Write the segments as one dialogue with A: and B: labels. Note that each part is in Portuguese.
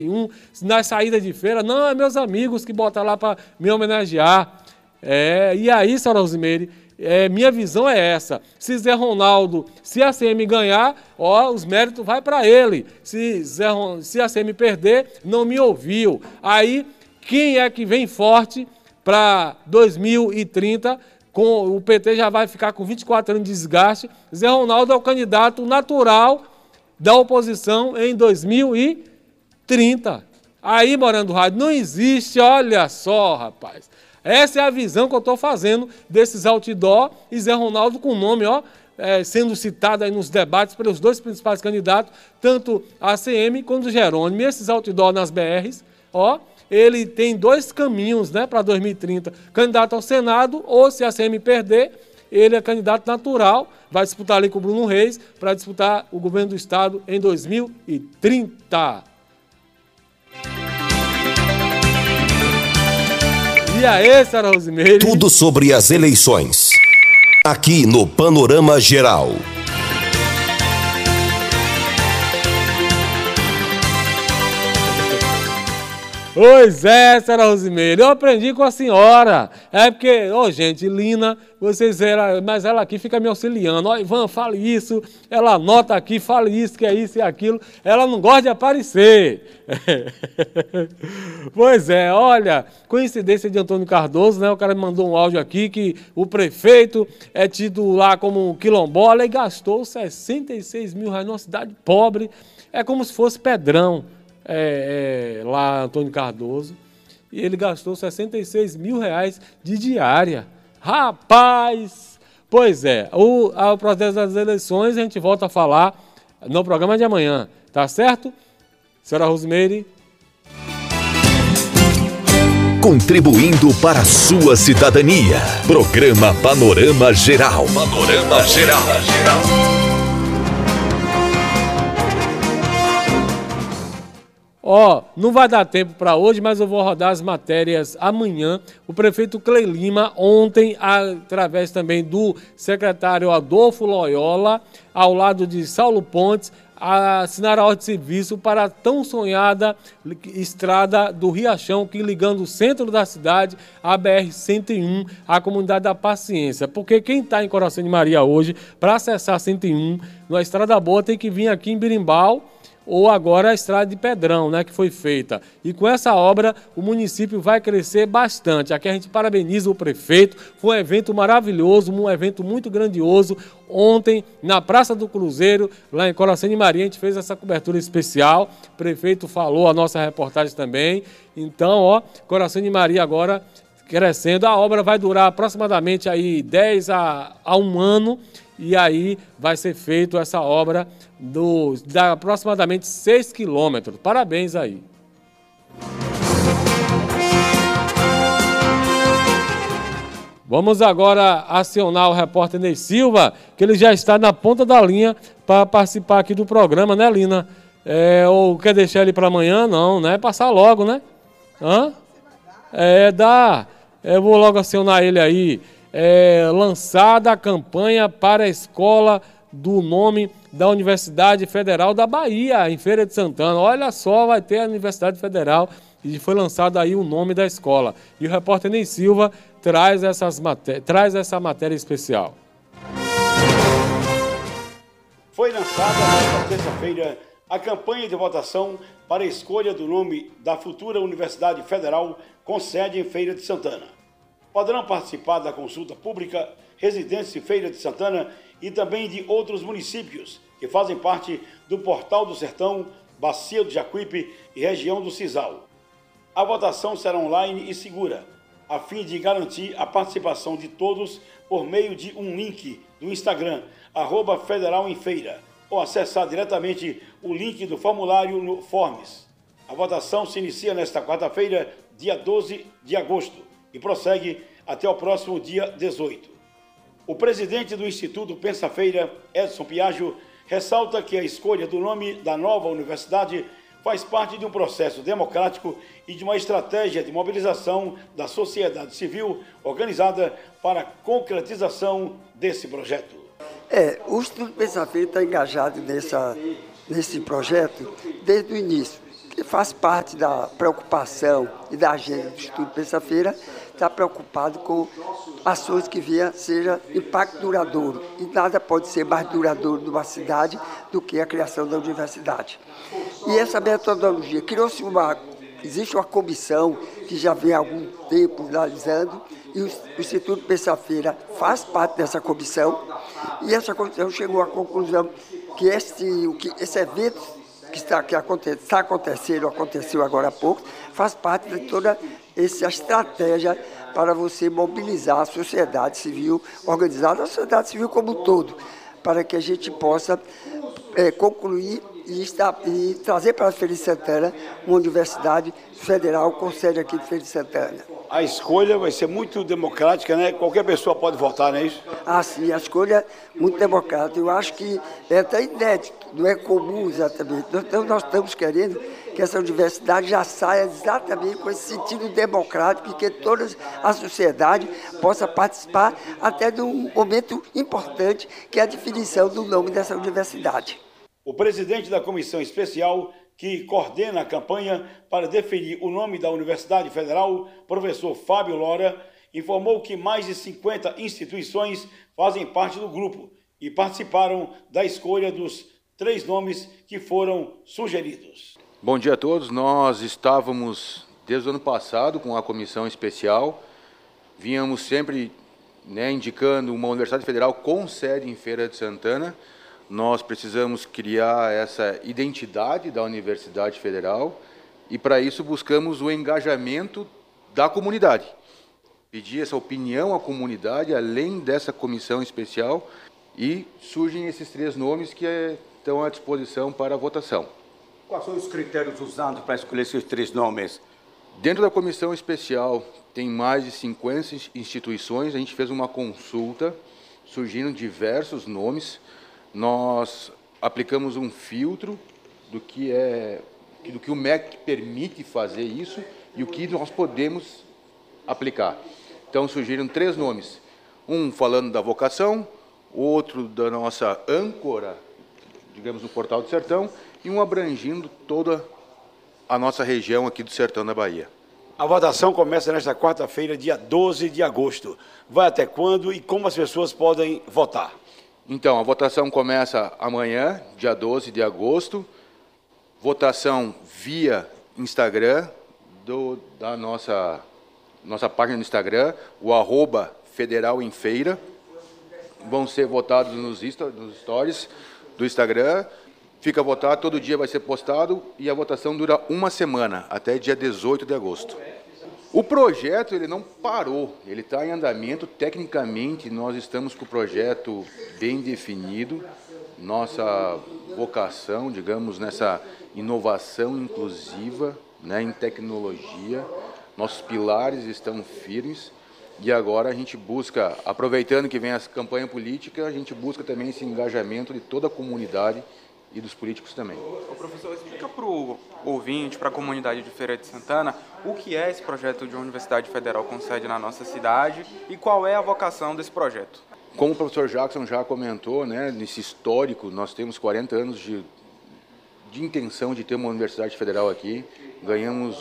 A: na saída de feira, não, é meus amigos que botam lá para me homenagear. E aí, senhora Rosimeire, minha visão é essa. Se Zé Ronaldo, se a CM ganhar, os méritos vai para ele. Se a CM perder, não me ouviu. Aí, quem é que vem forte para 2030? O PT já vai ficar com 24 anos de desgaste. Zé Ronaldo é o candidato natural da oposição em 2030. Aí, Morando do Rádio, não existe, olha só, rapaz. Essa é a visão que eu estou fazendo desses outdoor e Zé Ronaldo com o nome, sendo citado aí nos debates pelos dois principais candidatos, tanto a ACM quanto o Jerônimo. E esses outdoor nas BRs, ele tem dois caminhos, né, para 2030. Candidato ao Senado, ou se a ACM perder, ele é candidato natural, vai disputar ali com o Bruno Reis para disputar o governo do estado em 2030. E aí, senhora Rosimeire?
B: Tudo sobre as eleições, aqui no Panorama Geral.
A: Pois é, senhora Rosimeire, eu aprendi com a senhora. Porque, gente, Lina, mas ela aqui fica me auxiliando. Ivan, fale isso, ela anota aqui, fale isso, que é isso e aquilo. Ela não gosta de aparecer. Pois é, olha, coincidência de Antônio Cardoso, né? O cara me mandou um áudio aqui que o prefeito é tido lá como quilombola e gastou 66 mil reais numa cidade pobre. É como se fosse Pedrão. Lá Antônio Cardoso, e ele gastou 66 mil reais de diária. Rapaz! Pois é, o processo das eleições a gente volta a falar no programa de amanhã, tá certo? Senhora Rosimeire.
B: Contribuindo para a sua cidadania. Programa Panorama Geral. Panorama Geral.
A: Não vai dar tempo para hoje, mas eu vou rodar as matérias amanhã. O prefeito Clei Lima, ontem, através também do secretário Adolfo Loyola, ao lado de Saulo Pontes, assinaram a ordem de serviço para a tão sonhada estrada do Riachão, que ligando o centro da cidade à BR-101, à comunidade da Paciência. Porque quem está em Coração de Maria hoje, para acessar a 101, na Estrada Boa, tem que vir aqui em Birimbau, ou agora a estrada de Pedrão, né, que foi feita. E com essa obra o município vai crescer bastante. Aqui a gente parabeniza o prefeito, foi um evento maravilhoso, um evento muito grandioso. Ontem, na Praça do Cruzeiro, lá em Coração de Maria, a gente fez essa cobertura especial. O prefeito falou, a nossa reportagem também. Então, Coração de Maria agora crescendo. A obra vai durar aproximadamente aí 10 a 1 ano. E aí vai ser feita essa obra de aproximadamente 6 quilômetros. Parabéns aí. Vamos agora acionar o repórter Ney Silva, que ele já está na ponta da linha para participar aqui do programa, né, Lina? Ou quer deixar ele para amanhã? Não, né? Passar logo, né? Dá. Eu vou logo acionar ele aí. Lançada a campanha para a escola do nome da Universidade Federal da Bahia, em Feira de Santana. Olha só, vai ter a Universidade Federal e foi lançado aí o nome da escola. E o repórter Ney Silva traz essa matéria especial.
C: Foi lançada nesta terça-feira a campanha de votação para a escolha do nome da futura Universidade Federal com sede em Feira de Santana. Poderão participar da consulta pública residentes de Feira de Santana e também de outros municípios que fazem parte do Portal do Sertão, Bacia do Jacuípe e região do Cisal. A votação será online e segura, a fim de garantir a participação de todos por meio de um link do Instagram, @federalemfeira, ou acessar diretamente o link do formulário no Forms. A votação se inicia nesta quarta-feira, dia 12 de agosto, e prossegue até o próximo dia 18. O presidente do Instituto Pensa Feira, Edson Piaggio, ressalta que a escolha do nome da nova universidade faz parte de um processo democrático e de uma estratégia de mobilização da sociedade civil organizada para a concretização desse projeto.
D: O Instituto Pensa Feira está engajado nesse projeto desde o início. que faz parte da preocupação e da agenda do Instituto Pensa-Feira, está preocupado com ações que sejam impacto duradouro. E nada pode ser mais duradouro numa cidade do que a criação da universidade. E essa metodologia, existe uma comissão que já vem há algum tempo analisando, e o Instituto Pensa-Feira faz parte dessa comissão, e essa comissão chegou à conclusão que esse evento aconteceu agora há pouco, faz parte de toda essa estratégia para você mobilizar a sociedade civil organizada, a sociedade civil como um todo, para que a gente possa concluir e trazer para a Feira de Santana uma universidade federal com sede aqui de Feira de Santana.
C: A escolha vai ser muito democrática, né? Qualquer pessoa pode votar, não é isso?
D: Ah, sim, a escolha é muito democrática. Eu acho que é até inédito, não é comum exatamente. Então, nós estamos querendo que essa universidade já saia exatamente com esse sentido democrático e que toda a sociedade possa participar até de um momento importante, que é a definição do nome dessa universidade.
C: O presidente da comissão especial que coordena a campanha para definir o nome da Universidade Federal, professor Fábio Lora, informou que mais de 50 instituições fazem parte do grupo e participaram da escolha dos 3 nomes que foram sugeridos.
E: Bom dia a todos. Nós estávamos desde o ano passado com a comissão especial, vínhamos sempre indicando uma Universidade Federal com sede em Feira de Santana. Nós precisamos criar essa identidade da Universidade Federal e, para isso, buscamos o engajamento da comunidade. Pedir essa opinião à comunidade, além dessa comissão especial, e surgem esses 3 nomes que estão à disposição para a votação.
F: Quais são os critérios usados para escolher esses 3 nomes?
E: Dentro da comissão especial, tem mais de 50 instituições, a gente fez uma consulta, surgiram diversos nomes. Nós aplicamos um filtro do que o MEC permite fazer isso e o que nós podemos aplicar. Então surgiram 3 nomes, um falando da vocação, outro da nossa âncora, digamos, no Portal do Sertão, e um abrangindo toda a nossa região aqui do Sertão da Bahia.
C: A votação começa nesta quarta-feira, dia 12 de agosto. Vai até quando e como as pessoas podem votar?
E: Então, a votação começa amanhã, dia 12 de agosto. Votação via Instagram, da nossa página no Instagram, o @federalemfeira. Vão ser votados nos stories do Instagram. Fica votado, todo dia vai ser postado e a votação dura 1 semana, até dia 18 de agosto. O projeto ele não parou, ele está em andamento. Tecnicamente, nós estamos com o projeto bem definido. Nossa vocação, digamos, nessa inovação inclusiva, em tecnologia. Nossos pilares estão firmes. E agora a gente busca, aproveitando que vem a campanha política, a gente busca também esse engajamento de toda a comunidade e dos políticos também.
G: O professor, explica para o ouvinte, para a comunidade de Feira de Santana, o que é esse projeto de uma Universidade Federal com sede na nossa cidade e qual é a vocação desse projeto.
E: Como o professor Jackson já comentou, nesse histórico, nós temos 40 anos de intenção de ter uma Universidade Federal aqui. Ganhamos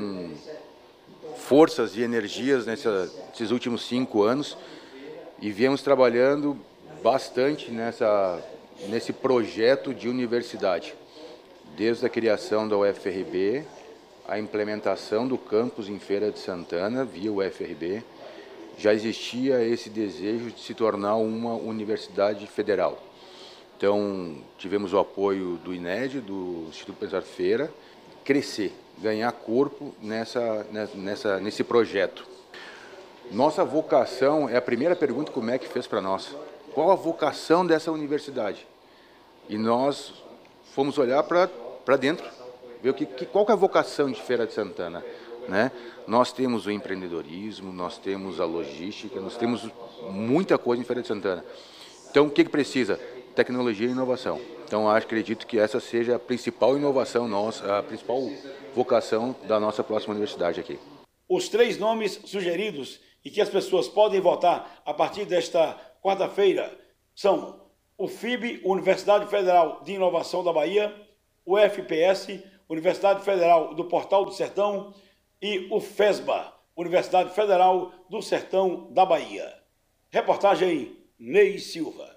E: forças e energias nesses últimos 5 anos e viemos trabalhando bastante nesse projeto de universidade, desde a criação da UFRB, a implementação do campus em Feira de Santana, via UFRB, já existia esse desejo de se tornar uma universidade federal. Então, tivemos o apoio do INED, do Instituto Pensa-Feira, crescer, ganhar corpo nesse projeto. Nossa vocação é a primeira pergunta que o MEC fez para nós. Qual a vocação dessa universidade? E nós fomos olhar para dentro, ver qual que é a vocação de Feira de Santana. Nós temos o empreendedorismo, nós temos a logística, nós temos muita coisa em Feira de Santana. Então, o que precisa? Tecnologia e inovação. Então, acredito que essa seja a principal inovação nossa, a principal vocação da nossa próxima universidade aqui.
C: Os 3 nomes sugeridos e que as pessoas podem votar a partir desta quarta-feira são o FIB, Universidade Federal de Inovação da Bahia, o FPS, Universidade Federal do Portal do Sertão, e o FESBA, Universidade Federal do Sertão da Bahia. Reportagem Ney Silva.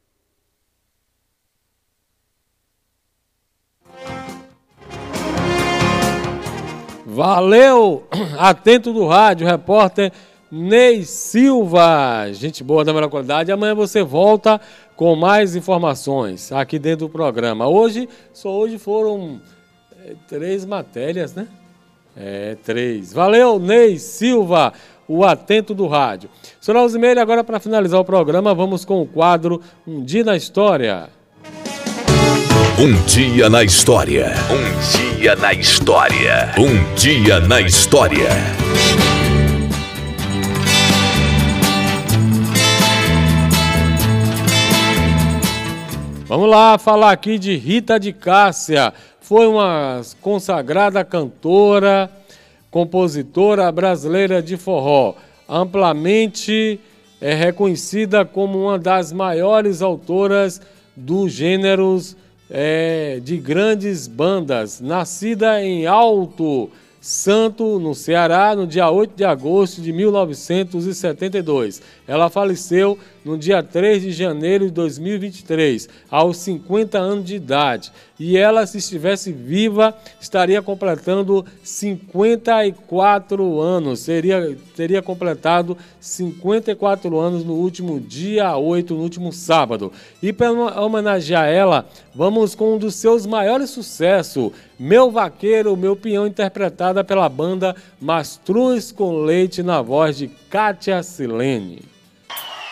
A: Valeu! Atento do rádio, repórter Ney Silva. Gente boa da melhor qualidade. Amanhã você volta com mais informações aqui dentro do programa. Hoje foram 3 matérias, né? 3. Valeu, Ney Silva, o Atento do rádio. Senhora Alzimeire, agora para finalizar o programa, vamos com o quadro Um Dia na História.
B: Um dia na história. Um dia na história. Um dia na história.
A: Vamos lá falar aqui de Rita de Cássia. Foi uma consagrada cantora, compositora brasileira de forró, amplamente reconhecida como uma das maiores autoras dos gêneros de grandes bandas. Nascida em Alto Santo, no Ceará, no dia 8 de agosto de 1972. Ela faleceu no dia 3 de janeiro de 2023, aos 50 anos de idade. E ela, se estivesse viva, estaria completando 54 anos. Teria completado 54 anos no último dia 8, no último sábado. E para homenagear ela, vamos com um dos seus maiores sucessos, Meu Vaqueiro, Meu Peão, interpretada pela banda Mastruz com Leite, na voz de Kátia Silene.